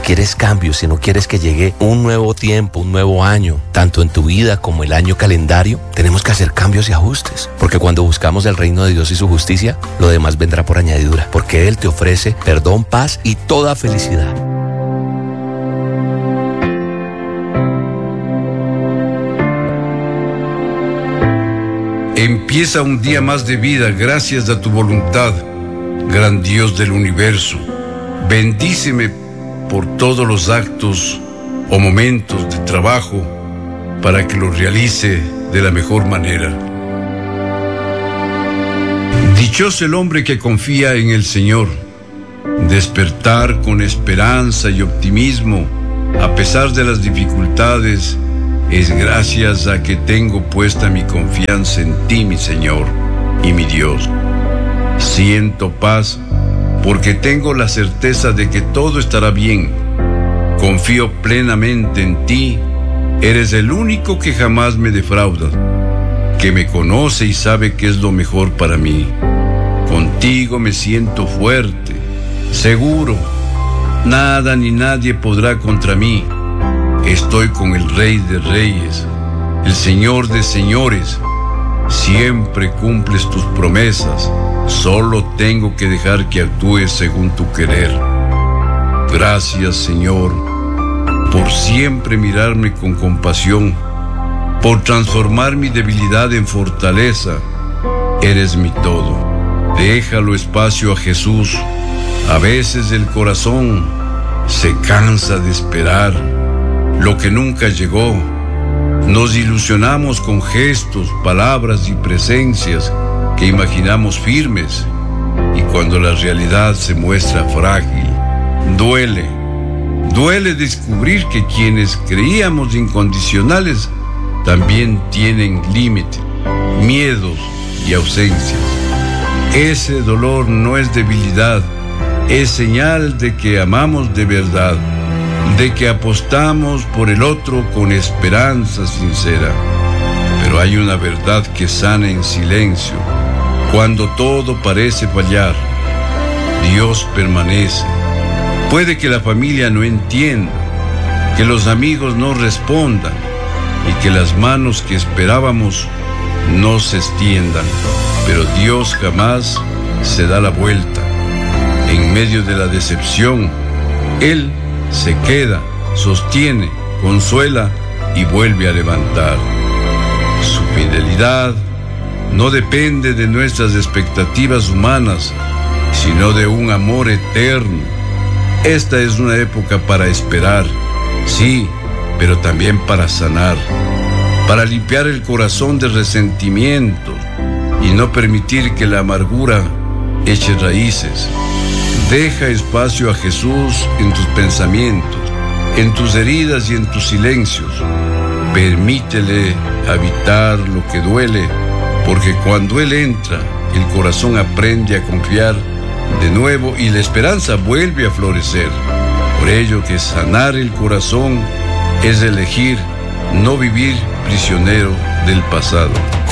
quieres cambios, si no quieres que llegue un nuevo tiempo, un nuevo año, tanto en tu vida como el año calendario, tenemos que hacer cambios y ajustes. Porque cuando buscamos el reino de Dios y su justicia, lo demás vendrá por añadidura. Porque Él te ofrece perdón, paz y toda felicidad. Empieza un día más de vida gracias a tu voluntad, gran Dios del universo. Bendíceme por todos los actos o momentos de trabajo para que los realice de la mejor manera. Dichoso el hombre que confía en el Señor. Despertar con esperanza y optimismo a pesar de las dificultades es gracias a que tengo puesta mi confianza en ti, mi Señor y mi Dios. Siento paz porque tengo la certeza de que todo estará bien. Confío plenamente en ti. Eres el único que jamás me defrauda, que me conoce y sabe qué es lo mejor para mí. Contigo me siento fuerte, seguro. Nada ni nadie podrá contra mí. Estoy con el Rey de Reyes, el Señor de Señores. Siempre cumples tus promesas. Solo tengo que dejar que actúes según tu querer. Gracias, Señor, por siempre mirarme con compasión, por transformar mi debilidad en fortaleza. Eres mi todo. Déjalo espacio a Jesús. A veces el corazón se cansa de esperar lo que nunca llegó. Nos ilusionamos con gestos, palabras y presencias que imaginamos firmes, y cuando la realidad se muestra frágil, duele descubrir que quienes creíamos incondicionales también tienen límites, miedos y ausencias. Ese dolor no es debilidad, es señal de que amamos de verdad, de que apostamos por el otro con esperanza sincera. Pero hay una verdad que sana en silencio. Cuando todo parece fallar, Dios permanece. Puede que la familia no entienda, que los amigos no respondan y que las manos que esperábamos no se extiendan, pero Dios jamás se da la vuelta. En medio de la decepción, Él se queda, sostiene, consuela y vuelve a levantar. Su fidelidad no depende de nuestras expectativas humanas, sino de un amor eterno. Esta es una época para esperar, sí, pero también para sanar, para limpiar el corazón de resentimientos y no permitir que la amargura eche raíces. Deja espacio a Jesús en tus pensamientos, en tus heridas y en tus silencios. Permítele habitar lo que duele, porque cuando Él entra, el corazón aprende a confiar de nuevo y la esperanza vuelve a florecer. Por ello que sanar el corazón es elegir no vivir prisionero del pasado.